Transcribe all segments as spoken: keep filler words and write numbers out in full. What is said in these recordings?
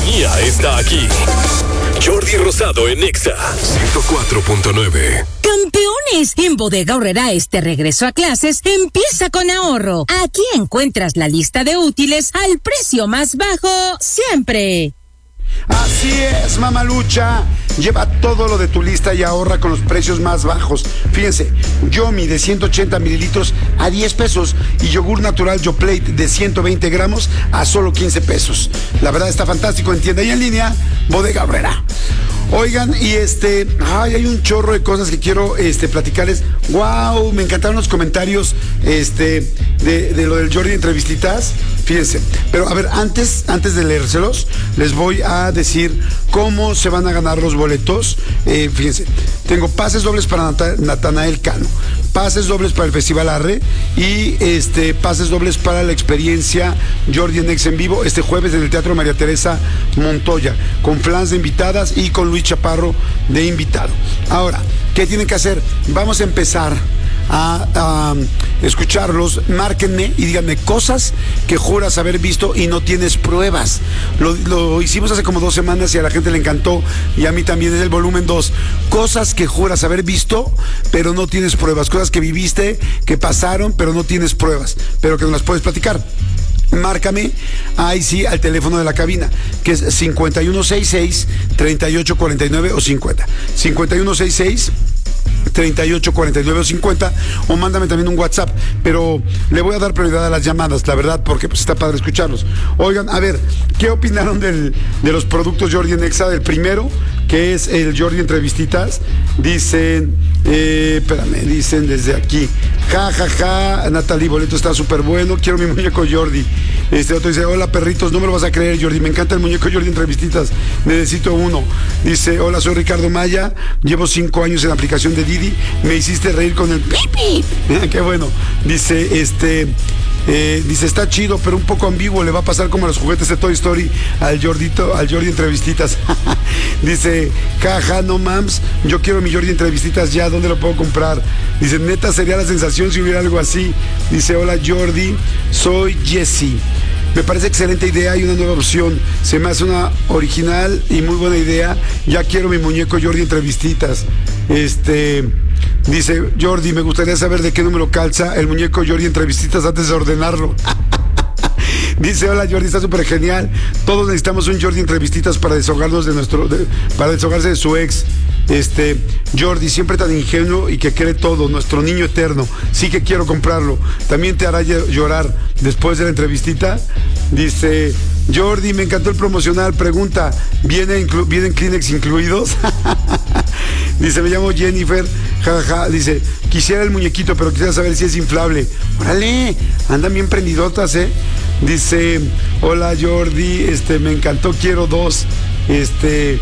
compañía está aquí. Jordi Rosado en Exa ciento cuatro punto nueve. Campeones, en Bodega Aurrera este regreso a clases empieza con ahorro. Aquí encuentras la lista de útiles al precio más bajo siempre. Así es, mamalucha. Lleva todo lo de tu lista y ahorra con los precios más bajos. Fíjense, Yomi de ciento ochenta mililitros a diez pesos y yogur natural Yoplait de ciento veinte gramos a solo quince pesos. La verdad está fantástico en tienda y en línea, Bodega Aurrera. Oigan, y este, ay, hay un chorro de cosas que quiero este, platicarles. Wow, me encantaron los comentarios este, de, de lo del Jordi Entrevistitas. Fíjense, pero a ver, antes, antes de leérselos, les voy a decir cómo se van a ganar los boletos. Eh, fíjense, tengo pases dobles para Nat- Natanael Cano, pases dobles para el Festival Arre y este, pases dobles para la experiencia Jordi en Ex en vivo este jueves en el Teatro María Teresa Montoya, con flans de invitadas y con Luis Chaparro de invitado. Ahora, ¿qué tienen que hacer? Vamos a empezar a, a escucharlos. Márquenme y díganme cosas que juras haber visto y no tienes pruebas. Lo, lo hicimos hace como dos semanas y a la gente le encantó, y a mí también. Es el volumen dos. Cosas que juras haber visto pero no tienes pruebas. Cosas que viviste, que pasaron pero no tienes pruebas, pero que no las puedes platicar. Márcame, ahí sí, al teléfono de la cabina, que es cincuenta y uno sesenta y seis, treinta y ocho cuarenta y nueve o cincuenta. cincuenta y uno sesenta y seis, treinta y ocho cuarenta y nueve o cincuenta, o mándame también un WhatsApp, pero le voy a dar prioridad a las llamadas, la verdad, porque pues está padre escucharlos. Oigan, a ver, ¿qué opinaron del, de los productos Jordi en Exa? Del primero, que es el Jordi Entrevistitas. Dicen, eh, espérame, dicen desde aquí, ja, ja, ja, Natalie, boleto está súper bueno, quiero mi muñeco Jordi. Este otro dice, hola perritos, no me lo vas a creer Jordi, me encanta el muñeco Jordi Entrevistitas, necesito uno. Dice, hola, soy Ricardo Maya, llevo cinco años en la aplicación de Didi, me hiciste reír con el pipi. Qué bueno. Dice, este, eh, dice, está chido, pero un poco ambiguo, le va a pasar como a los juguetes de Toy Story al Jordito, al Jordi Entrevistitas. Dice, jaja, no mams, yo quiero mi Jordi Entrevistitas ya, ¿dónde lo puedo comprar? Dice, neta, sería la sensación si hubiera algo así. Dice, hola Jordi, soy Jesse. Me parece excelente idea y una nueva opción. Se me hace una original y muy buena idea. Ya quiero mi muñeco Jordi Entrevistitas. Este, dice Jordi, me gustaría saber de qué número calza el muñeco Jordi Entrevistitas antes de ordenarlo. Dice, hola Jordi, está súper genial. Todos necesitamos un Jordi Entrevistitas para desahogarnos de nuestro, de, para desahogarse de su ex. Este, Jordi, siempre tan ingenuo y que cree todo, nuestro niño eterno. Sí que quiero comprarlo. También te hará llorar después de la entrevistita. Dice, Jordi, me encantó el promocional. Pregunta, ¿viene inclu- ¿vienen Kleenex incluidos? Dice, me llamo Jennifer, jajaja. Ja, ja. Dice, quisiera el muñequito, pero quisiera saber si es inflable. Órale, andan bien prendidotas, ¿eh? Dice, hola Jordi, este, me encantó, quiero dos. Este,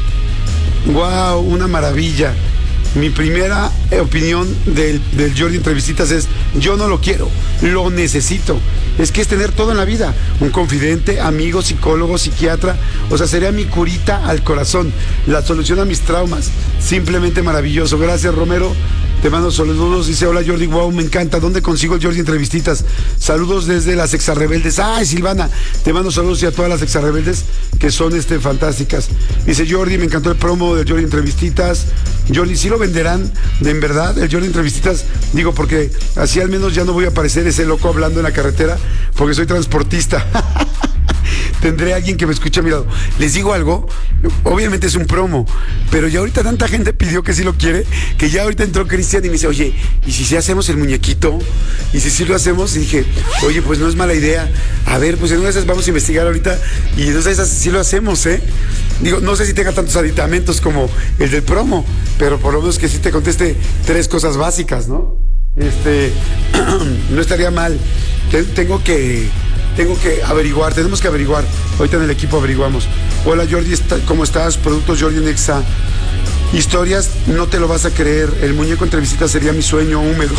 wow, una maravilla. Mi primera opinión del, del Jordi Entrevistitas es, yo no lo quiero, lo necesito. Es que es tener todo en la vida, un confidente, amigo, psicólogo, psiquiatra. O sea, sería mi curita al corazón, la solución a mis traumas. Simplemente maravilloso. Gracias, Romero. Te mando saludos. Dice, hola Jordi, wow, me encanta. ¿Dónde consigo el Jordi Entrevistitas? Saludos desde las Exarrebeldes. Ay, Silvana, te mando saludos y a todas las Exarrebeldes que son este, fantásticas. Dice Jordi, me encantó el promo del Jordi Entrevistitas. Jordi, ¿sí lo venderán de en verdad el Jordi Entrevistitas? Digo, porque así al menos ya no voy a parecer ese loco hablando en la carretera, porque soy transportista. Tendré a alguien que me escuche a mi lado. Les digo algo, obviamente es un promo, pero ya ahorita tanta gente pidió que sí lo quiere, que ya ahorita entró Cristian y me dice, oye, ¿y si sí hacemos el muñequito? ¿Y si sí lo hacemos? Y dije, oye, pues no es mala idea. A ver, pues en una de esas vamos a investigar ahorita y en una de esas sí lo hacemos, ¿eh? Digo, no sé si tenga tantos aditamentos como el del promo, pero por lo menos que sí te conteste tres cosas básicas, ¿no? Este, no estaría mal. Tengo que... Tengo que averiguar, tenemos que averiguar. Ahorita en el equipo averiguamos. Hola Jordi, ¿cómo estás? Productos Jordi en Exa. Historias, no te lo vas a creer. El muñeco Entrevistita sería mi sueño húmedo.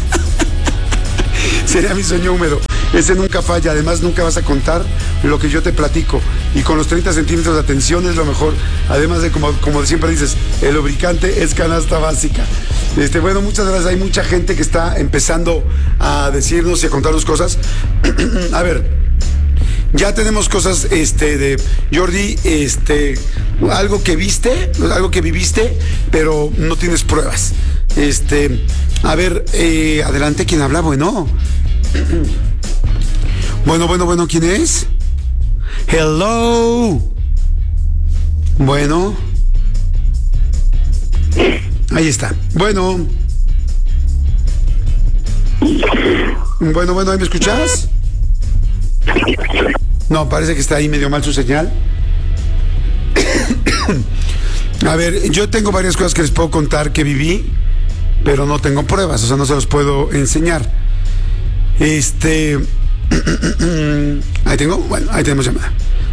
Sería mi sueño húmedo. Ese nunca falla. Además, nunca vas a contar lo que yo te platico. Y con los treinta centímetros de atención es lo mejor. Además de, como, como siempre dices, el lubricante es canasta básica. Este, bueno, muchas gracias. Hay mucha gente que está empezando a decirnos y a contarnos cosas. A ver, ya tenemos cosas, este, de Jordi, este, algo que viste, algo que viviste, pero no tienes pruebas. Este, a ver, eh, adelante, ¿quién habla? Bueno. Bueno, bueno, bueno, ¿quién es? Hello. Bueno. Ahí está. Bueno. Bueno, bueno, ¿ahí me escuchas? No, parece que está ahí medio mal su señal. A ver, yo tengo varias cosas que les puedo contar que viví, pero no tengo pruebas, o sea, no se los puedo enseñar. Este... Ahí tengo, bueno, ahí tenemos llamada.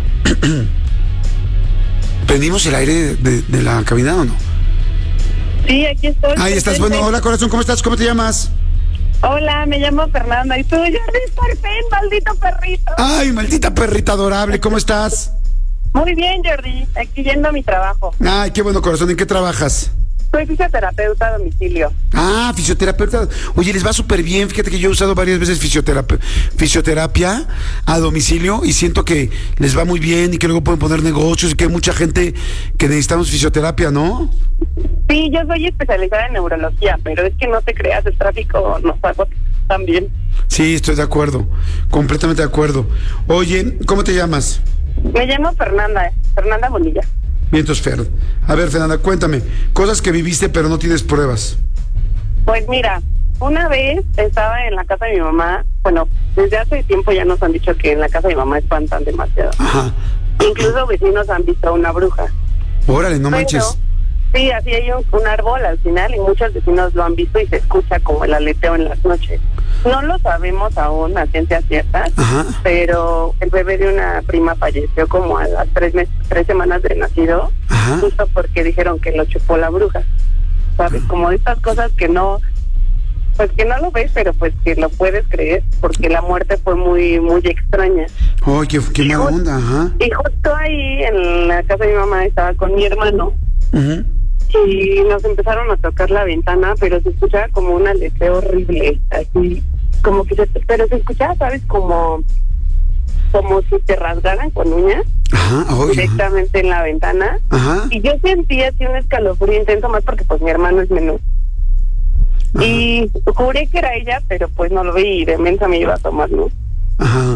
¿Prendimos el aire de, de, de la cabina o no? Sí, aquí estoy. Ahí estás, bueno, hola corazón, ¿cómo estás? ¿Cómo te llamas? Hola, me llamo Fernanda. ¿Y tú, Jordi? Por fin, maldito perrito. Ay, maldita perrita adorable, ¿cómo estás? Muy bien, Jordi. Aquí yendo a mi trabajo. Ay, qué bueno corazón, ¿en qué trabajas? Soy fisioterapeuta a domicilio. Ah, fisioterapeuta. Oye, les va súper bien. Fíjate que yo he usado varias veces fisioterapia, fisioterapia a domicilio y siento que les va muy bien y que luego pueden poner negocios y que hay mucha gente que necesitamos fisioterapia, ¿no? Sí, yo soy especializada en neurología, pero es que no te creas, el tráfico nos hago también. Sí, estoy de acuerdo. Completamente de acuerdo. Oye, ¿cómo te llamas? Me llamo Fernanda, Fernanda Bonilla. Vientos, Fer. A ver, Fernanda, cuéntame. Cosas que viviste pero no tienes pruebas. Pues mira, una vez estaba en la casa de mi mamá. Bueno, desde hace tiempo ya nos han dicho que en la casa de mi mamá espantan demasiado. Ajá. Incluso vecinos han visto a una bruja. Órale, no Pero, manches. sí, así hay un, un árbol al final y muchos vecinos lo han visto y se escucha como el aleteo en las noches. No lo sabemos aún a ciencia cierta, Ajá. pero el bebé de una prima falleció como a las tres meses, tres semanas de nacido, Ajá. justo porque dijeron que lo chupó la bruja. ¿Sabes? Como estas cosas que no, pues que no lo ves, pero pues que lo puedes creer, porque la muerte fue muy, muy extraña. Ay, qué, qué mala ju- onda, ajá. Y justo ahí en la casa de mi mamá estaba con mi hermano. Uh-huh. Y nos empezaron a tocar la ventana, pero se escuchaba como un aleteo horrible, así, como que se, pero se escuchaba, ¿sabes? Como, como si te rasgaran con uñas, Ajá, oye, directamente en la ventana. Ajá. Y yo sentí así un escalofrío intenso, más porque pues mi hermano es menor. Ajá. Y juré que era ella, pero pues no lo vi y de mensa me iba a tomar, ¿no? Ajá.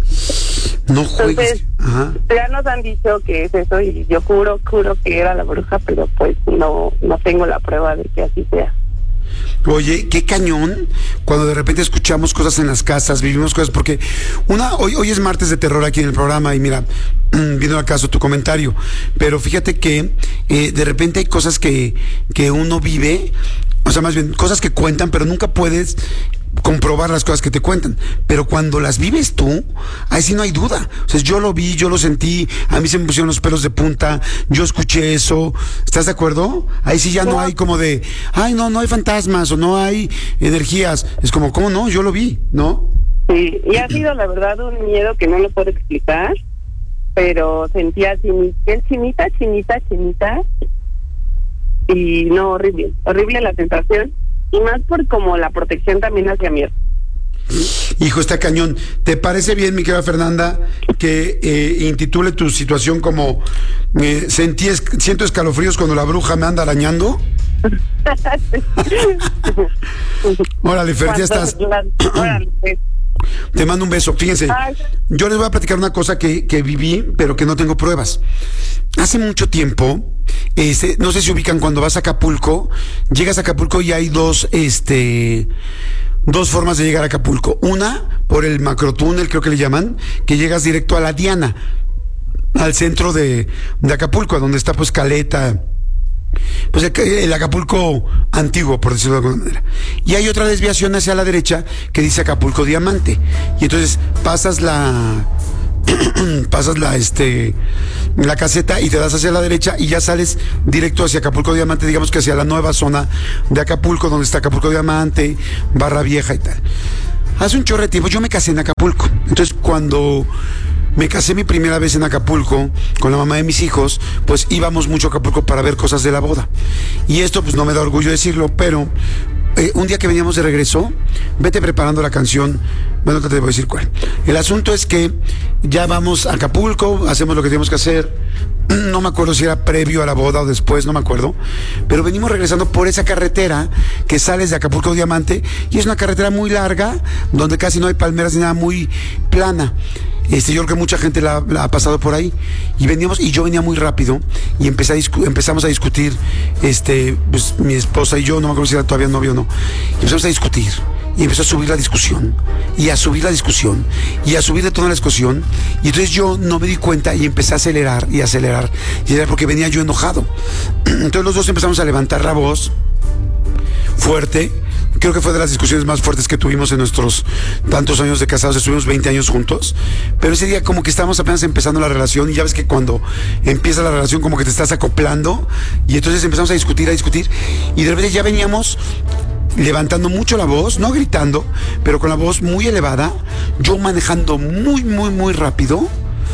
No juegues. Entonces, Ajá. ya nos han dicho que es eso y yo juro, juro que era la bruja, pero pues no, no tengo la prueba de que así sea. Oye, qué cañón cuando de repente escuchamos cosas en las casas, vivimos cosas, porque una, hoy, hoy es martes de terror aquí en el programa y mira, viendo al caso tu comentario, pero fíjate que eh, de repente hay cosas que, que uno vive, o sea, más bien, cosas que cuentan, pero nunca puedes comprobar las cosas que te cuentan, pero cuando las vives tú, ahí sí no hay duda. O sea, yo lo vi, yo lo sentí, a mí se me pusieron los pelos de punta, yo escuché eso, ¿estás de acuerdo? Ahí sí ya no hay como de, ay, no, no hay fantasmas o no hay energías, es como, ¿cómo no? Yo lo vi, ¿no? Sí, y ha sido la verdad un miedo que no lo puedo explicar, pero sentía chinita, chinita, chinita, chinita, y no, horrible, horrible la sensación. Y más por como la protección también hacia mí. Hijo, está cañón. ¿Te parece bien, mi querida Fernanda, que eh, intitule tu situación como eh, sentí es, siento escalofríos cuando la bruja me anda arañando? Órale, Fer, ya estás. Órale, pues. Te mando un beso. Fíjense, Ay. yo les voy a platicar una cosa que, que viví, pero que no tengo pruebas. Hace mucho tiempo, este, no sé si ubican cuando vas a Acapulco, llegas a Acapulco y hay dos, este, dos formas de llegar a Acapulco. Una, por el macrotúnel, creo que le llaman, que llegas directo a la Diana, al centro de, de Acapulco, donde está pues Caleta, pues el, el Acapulco antiguo, por decirlo de alguna manera. Y hay otra desviación hacia la derecha que dice Acapulco Diamante. Y entonces pasas la pasas la este la caseta y te das hacia la derecha y ya sales directo hacia Acapulco Diamante, digamos que hacia la nueva zona de Acapulco, donde está Acapulco Diamante, Barra Vieja y tal. Hace un chorro de tiempo yo me casé en Acapulco. Entonces cuando me casé mi primera vez en Acapulco con la mamá de mis hijos, pues íbamos mucho a Acapulco para ver cosas de la boda. Y esto pues no me da orgullo decirlo, pero eh, un día que veníamos de regreso, vete preparando la canción, bueno, te voy a decir cuál. El asunto es que ya vamos a Acapulco, hacemos lo que tenemos que hacer, no me acuerdo si era previo a la boda o después, no me acuerdo, pero venimos regresando por esa carretera que sales de Acapulco Diamante, y es una carretera muy larga, donde casi no hay palmeras ni nada, muy plana. Este, yo creo que mucha gente la, la ha pasado por ahí, y veníamos, y yo venía muy rápido, y empecé a discu- empezamos a discutir, este, pues mi esposa y yo, no me acuerdo si era todavía novio o no, y empezamos a discutir, y empezó a subir la discusión, y a subir la discusión, y a subir de toda la discusión, y entonces yo no me di cuenta, y empecé a acelerar, y acelerar, y era porque venía yo enojado. Entonces los dos empezamos a levantar la voz, fuerte. Creo que fue de las discusiones más fuertes que tuvimos en nuestros tantos años de casados. Estuvimos veinte años juntos, pero ese día como que estábamos apenas empezando la relación, y ya ves que cuando empieza la relación como que te estás acoplando, y entonces empezamos a discutir, a discutir, y de repente ya veníamos levantando mucho la voz, no gritando, pero con la voz muy elevada, yo manejando muy, muy, muy rápido.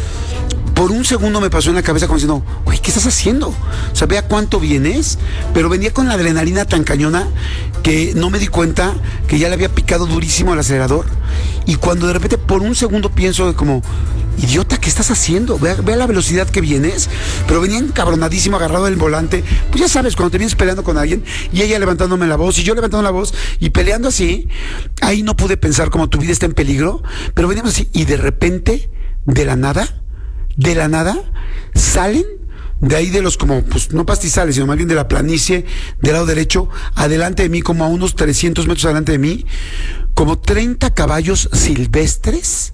Por un segundo me pasó en la cabeza como diciendo, güey, ¿qué estás haciendo? O sea, vea cuánto vienes, pero venía con la adrenalina tan cañona que no me di cuenta que ya le había picado durísimo el acelerador. Y cuando de repente por un segundo pienso como, idiota, ¿qué estás haciendo? Vea, vea la velocidad que vienes. Pero venía encabronadísimo, agarrado del volante. Pues ya sabes, cuando te vienes peleando con alguien, y ella levantándome la voz, y yo levantando la voz, y peleando así, ahí no pude pensar como tu vida está en peligro, pero veníamos así, y de repente, de la nada, de la nada, salen de ahí de los como, pues no pastizales, sino más bien de la planicie, del lado derecho, adelante de mí, como a unos trescientos metros adelante de mí, como treinta caballos silvestres,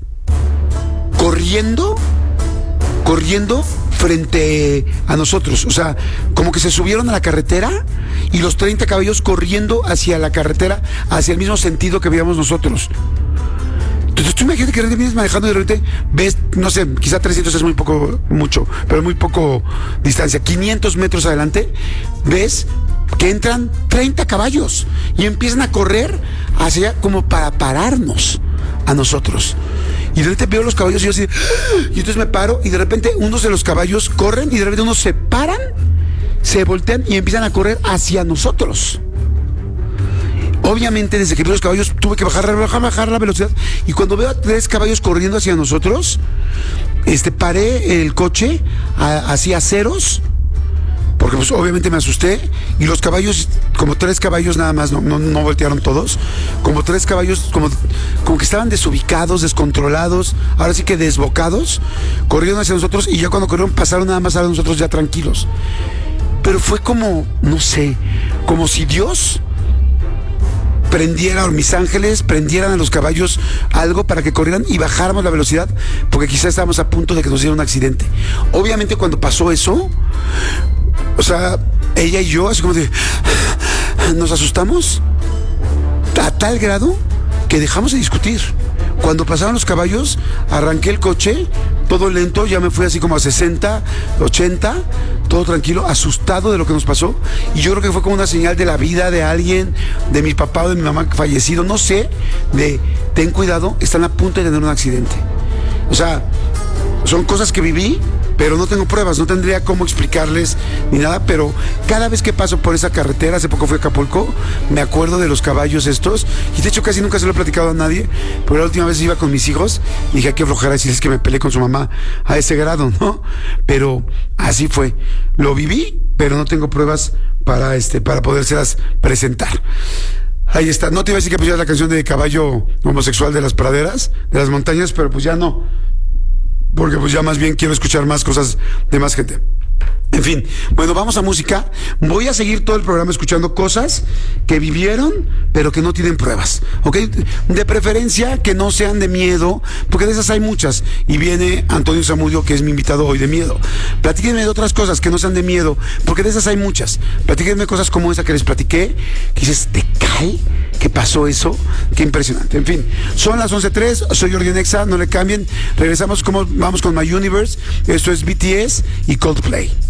corriendo, corriendo frente a nosotros. O sea, como que se subieron a la carretera, y los treinta caballos corriendo hacia la carretera, hacia el mismo sentido que veíamos nosotros. Entonces tú imagínate que de repente vienes manejando y de repente ves, no sé, quizá trescientos es muy poco, mucho, pero muy poco distancia, quinientos metros adelante, ves que entran treinta caballos y empiezan a correr hacia allá como para pararnos a nosotros. Y de repente veo los caballos y yo así, y entonces me paro, y de repente unos de los caballos corren, y de repente unos se paran, se voltean y empiezan a correr hacia nosotros. Obviamente, desde que vi los caballos, tuve que bajar, bajar, bajar la velocidad. Y cuando veo a tres caballos corriendo hacia nosotros, este, paré el coche a, hacia ceros, porque pues obviamente me asusté. Y los caballos, como tres caballos nada más, no, no, no voltearon todos, como tres caballos, como, como que estaban desubicados, descontrolados, ahora sí que desbocados, corrieron hacia nosotros, y ya cuando corrieron pasaron nada más a nosotros ya tranquilos. Pero fue como, no sé, como si Dios prendiera, o mis ángeles prendieran a los caballos algo para que corrieran y bajáramos la velocidad, porque quizás estábamos a punto de que nos diera un accidente. Obviamente cuando pasó eso, o sea, ella y yo así como de, nos asustamos a tal grado que dejamos de discutir. Cuando pasaron los caballos, arranqué el coche, todo lento, ya me fui así como a sesenta, ochenta, todo tranquilo, asustado de lo que nos pasó. Y yo creo que fue como una señal de la vida de alguien, de mi papá o de mi mamá fallecido, no sé, de ten cuidado, están a punto de tener un accidente. O sea, son cosas que viví, pero no tengo pruebas, no tendría cómo explicarles ni nada, pero cada vez que paso por esa carretera, hace poco fui a Acapulco, me acuerdo de los caballos estos, y de hecho casi nunca se lo he platicado a nadie, pero la última vez iba con mis hijos, y dije, qué flojera decirles que me peleé con su mamá a ese grado, ¿no? Pero así fue, lo viví, pero no tengo pruebas para, este, para podérselas presentar. Ahí está, no te iba a decir que pusieras la canción de Caballo Homosexual de las Praderas, de las Montañas, pero pues ya no, porque pues ya más bien quiero escuchar más cosas de más gente. En fin, bueno, vamos a música. Voy a seguir todo el programa escuchando cosas que vivieron, pero que no tienen pruebas, ¿ok? De preferencia que no sean de miedo, porque de esas hay muchas. Y viene Antonio Zamudio, que es mi invitado hoy de miedo. Platíquenme de otras cosas que no sean de miedo, porque de esas hay muchas. Platíquenme cosas como esa que les platiqué, que dices, ¿te cae? ¿Qué pasó eso? Qué impresionante. En fin, son las once tres, soy Jordi en Exa, no le cambien. Regresamos, como vamos con My Universe. Esto es B T S y Coldplay.